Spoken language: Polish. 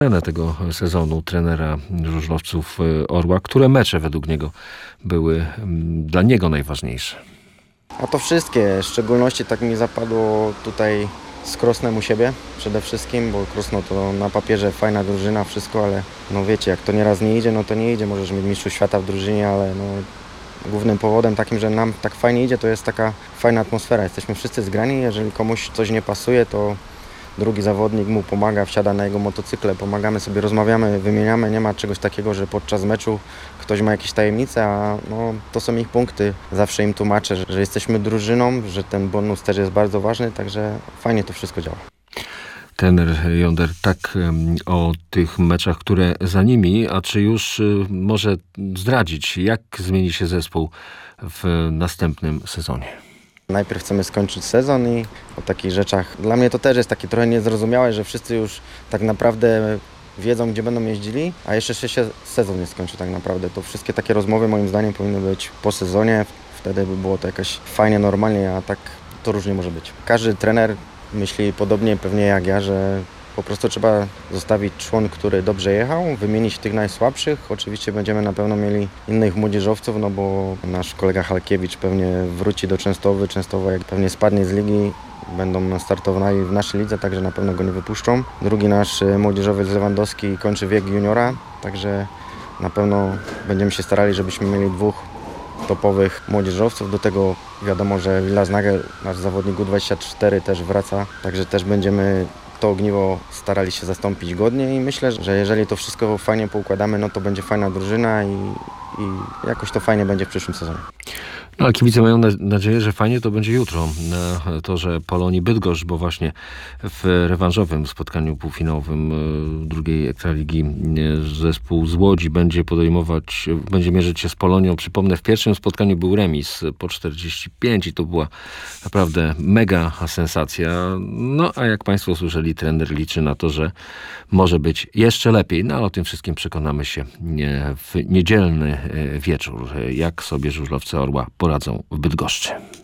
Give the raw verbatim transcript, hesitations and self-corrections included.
tego sezonu trenera żużlowców Orła. Które mecze według niego były dla niego najważniejsze? A to wszystkie, w szczególności tak mi zapadło tutaj z Krosnem u siebie przede wszystkim, bo Krosno to na papierze fajna drużyna, wszystko, ale no wiecie, jak to nieraz nie idzie, no to nie idzie. Możesz mieć mistrzów świata w drużynie, ale no głównym powodem takim, że nam tak fajnie idzie, to jest taka fajna atmosfera. Jesteśmy wszyscy zgrani, jeżeli komuś coś nie pasuje, to drugi zawodnik mu pomaga, wsiada na jego motocykle, pomagamy sobie, rozmawiamy, wymieniamy. Nie ma czegoś takiego, że podczas meczu ktoś ma jakieś tajemnice, a no, to są ich punkty. Zawsze im tłumaczę, że, że jesteśmy drużyną, że ten bonus też jest bardzo ważny, także fajnie to wszystko działa. Trener Jonder, tak o tych meczach, które za nimi, a czy już może zdradzić, jak zmieni się zespół w następnym sezonie? Najpierw chcemy skończyć sezon i o takich rzeczach. Dla mnie to też jest takie trochę niezrozumiałe, że wszyscy już tak naprawdę wiedzą, gdzie będą jeździli, a jeszcze się sezon nie skończył tak naprawdę. To wszystkie takie rozmowy moim zdaniem powinny być po sezonie. Wtedy by było to jakoś fajnie, normalnie, a tak to różnie może być. Każdy trener myśli podobnie pewnie jak ja, że po prostu trzeba zostawić człon, który dobrze jechał, wymienić tych najsłabszych. Oczywiście będziemy na pewno mieli innych młodzieżowców, no bo nasz kolega Halkiewicz pewnie wróci do Częstochowy. Częstochowa jak pewnie spadnie z ligi, będą startowali w naszej lidze, także na pewno go nie wypuszczą. Drugi nasz młodzieżowiec Lewandowski kończy wiek juniora, także na pewno będziemy się starali, żebyśmy mieli dwóch topowych młodzieżowców. Do tego wiadomo, że Vilas Nagel, nasz zawodnik U dwadzieścia cztery też wraca, także też będziemy to ogniwo starali się zastąpić godnie i myślę, że jeżeli to wszystko fajnie poukładamy, no to będzie fajna drużyna i, i jakoś to fajnie będzie w przyszłym sezonie. No, ale kibice mają nadzieję, że fajnie to będzie jutro na torze Polonii Bydgoszcz, bo właśnie w rewanżowym spotkaniu półfinałowym drugiej Ekstraligi zespół z Łodzi będzie podejmować, będzie mierzyć się z Polonią. Przypomnę, w pierwszym spotkaniu był remis po czterdzieści pięć i to była naprawdę mega sensacja. No a jak Państwo słyszeli, trener liczy na to, że może być jeszcze lepiej. No ale o tym wszystkim przekonamy się w niedzielny wieczór, jak sobie żużlowcy Orła poradzą w Bydgoszczy.